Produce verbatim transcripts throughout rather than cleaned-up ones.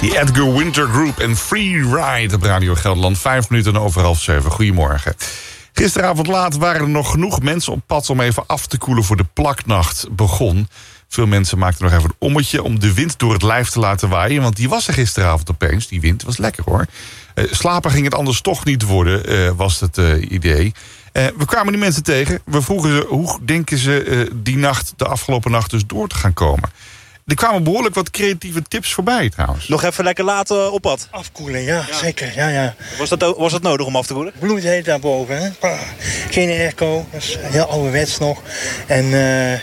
Die Edgar Winter Group en Free Ride op Radio Gelderland. Vijf minuten over half zeven. Goedemorgen. Gisteravond laat waren er nog genoeg mensen op pad om even af te koelen voor de plaknacht begon. Veel mensen maakten nog even een ommetje om de wind door het lijf te laten waaien. Want die was er gisteravond opeens. Die wind was lekker hoor. Uh, slapen ging het anders toch niet worden, uh, was het uh, idee. Uh, we kwamen die mensen tegen. We vroegen ze hoe denken ze uh, die nacht, de afgelopen nacht dus door te gaan komen. Er kwamen behoorlijk wat creatieve tips voorbij trouwens. Nog even lekker laten op pad. Afkoelen, ja, ja. zeker. Ja, ja. Was, dat, was dat nodig om af te koelen? Bloedheet daarboven. Hè? Geen airco, dat is heel ouderwets nog. En uh,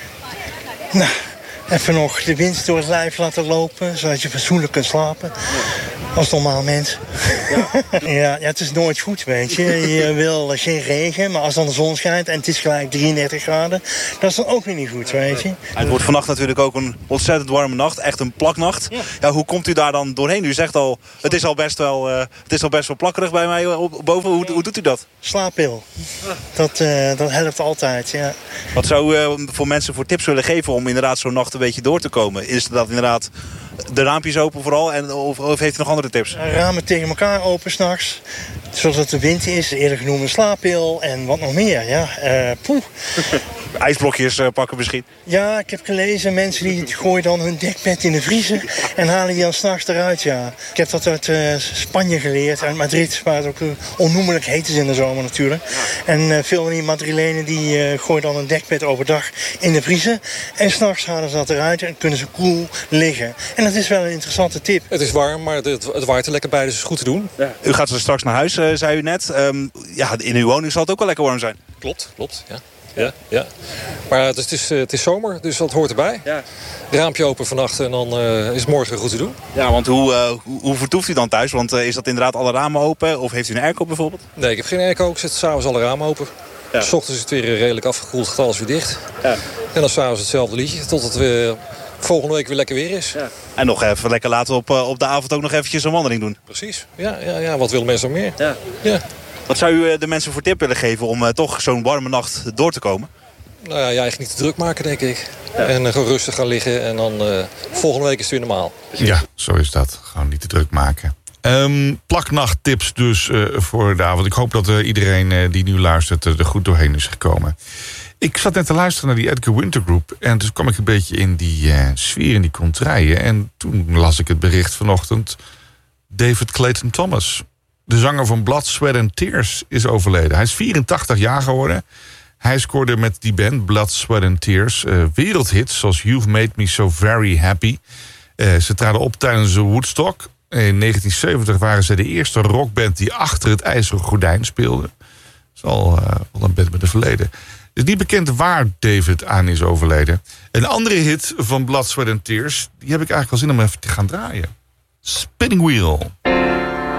nou, even nog de wind door het lijf laten lopen, zodat je fatsoenlijk kunt slapen. Als normaal mens. Ja. ja, ja, het is nooit goed, weet je. Je wil geen regen, maar als dan de zon schijnt en het is gelijk drieëndertig graden, dat is dan ook weer niet goed, weet je. Ja, het wordt vannacht natuurlijk ook een ontzettend warme nacht, echt een plaknacht. Ja. Ja, hoe komt u daar dan doorheen? U zegt al, het is al best wel, uh, het is al best wel plakkerig bij mij boven. Hoe, hoe doet u dat? Slaappil. Dat, uh, dat helpt altijd, ja. Wat zou u uh, voor mensen voor tips willen geven om inderdaad zo'n nacht een beetje door te komen? Is dat inderdaad de raampjes open vooral? En, of, of heeft u nog andere tips? Ramen tegen elkaar open s'nachts. Zodat de wind is, eerder genoemde slaappil en wat nog meer. Ja, uh, poeh. IJsblokjes uh, pakken misschien? Ja, ik heb gelezen, mensen die gooien dan hun dekbed in de vriezer en halen die dan s'nachts eruit, ja. Ik heb dat uit uh, Spanje geleerd, uit Madrid, waar het ook uh, onnoemelijk heet is in de zomer natuurlijk. Ja. En uh, veel van die Madrilenen die uh, gooien dan een dekbed overdag in de vriezer. En s'nachts halen ze dat eruit en kunnen ze koel liggen. En dat is wel een interessante tip. Het is warm, maar het, het waait er lekker bij, dus het is goed te doen. Ja. U gaat straks naar huis, uh, zei u net. Um, ja, in uw woning zal het ook wel lekker warm zijn. Klopt, klopt, ja. Ja, ja. Maar het is, het, is, het is zomer, dus dat hoort erbij. Ja. Raampje open vannacht en dan uh, is het morgen goed te doen. Ja, want hoe, uh, hoe, hoe vertoeft u dan thuis? Want uh, is dat inderdaad alle ramen open? Of heeft u een airco bijvoorbeeld? Nee, ik heb geen airco. Ik zet s'avonds alle ramen open. Ja. 's Ochtends is het weer redelijk afgekoeld, gaat alles weer dicht. Ja. En dan s'avonds hetzelfde liedje, tot het weer volgende week weer lekker weer is. Ja. En nog even lekker laten op, uh, op de avond ook nog eventjes een wandeling doen. Precies. Ja, ja, ja. Wat willen mensen nog meer? Ja. Ja. Wat zou u de mensen voor tip willen geven om uh, toch zo'n warme nacht door te komen? Nou ja, je eigenlijk niet te druk maken, denk ik. Ja. En uh, gewoon rustig gaan liggen en dan uh, volgende week is het weer normaal. Ja, zo is dat. Gewoon niet te druk maken. Um, plaknachttips dus uh, voor de avond. Ik hoop dat uh, iedereen uh, die nu luistert uh, er goed doorheen is gekomen. Ik zat net te luisteren naar die Edgar Winter Group. En dus kwam ik een beetje in die uh, sfeer, in die contraien. En toen las ik het bericht vanochtend. David Clayton Thomas, de zanger van Blood, Sweat and Tears, is overleden. Hij is vierentachtig jaar geworden. Hij scoorde met die band Blood, Sweat and Tears uh, wereldhits zoals You've Made Me So Very Happy. Uh, ze traden op tijdens Woodstock. In negentien zeventig waren ze de eerste rockband die achter het ijzeren gordijn speelde. Dat is al, uh, al een band met een verleden. Het is niet bekend waar David aan is overleden. Een andere hit van Blood, Sweat and Tears, die heb ik eigenlijk wel zin om even te gaan draaien. Spinning Wheel.